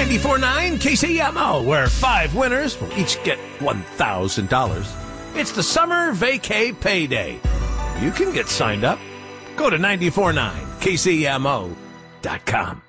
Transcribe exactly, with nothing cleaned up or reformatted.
ninety-four point nine K C M O, where five winners will each get one thousand dollars. It's the summer vacay payday. You can get signed up. Go to nine four nine K C M O dot com.